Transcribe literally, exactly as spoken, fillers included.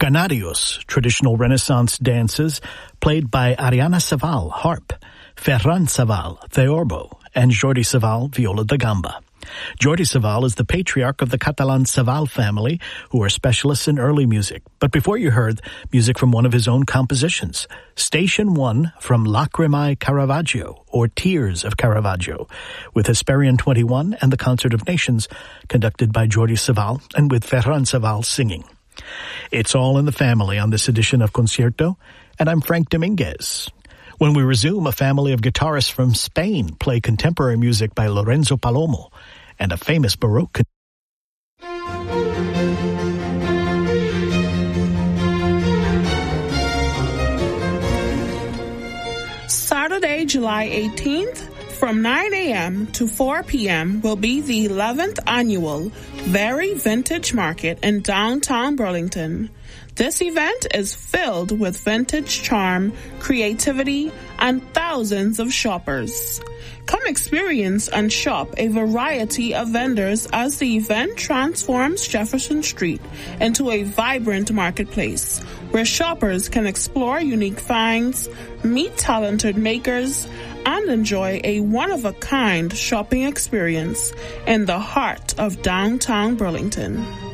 Carnarios, traditional Renaissance dances played by Ariana Saval, harp, Ferran Saval, theorbo, and Jordi Saval, viola da gamba. Jordi Saval is the patriarch of the Catalan Saval family, who are specialists in early music. But before you heard music from one of his own compositions, Station One from Lacrimae Caravaggio, or Tears of Caravaggio, with Hesperian twenty-one and the Concert of Nations, conducted by Jordi Saval and with Ferran Saval singing. It's all in the family on this edition of Concierto, and I'm Frank Dominguez. When we resume, a family of guitarists from Spain play contemporary music by Lorenzo Palomo and a famous Baroque. Saturday, July eighteenth, from nine a.m. to four p.m. will be the eleventh annual Very Vintage Market in downtown Burlington. This event is filled with vintage charm, creativity, and thousands of shoppers. Come experience and shop a variety of vendors as the event transforms Jefferson Street into a vibrant marketplace where shoppers can explore unique finds, meet talented makers, and enjoy a one-of-a-kind shopping experience in the heart of downtown Burlington.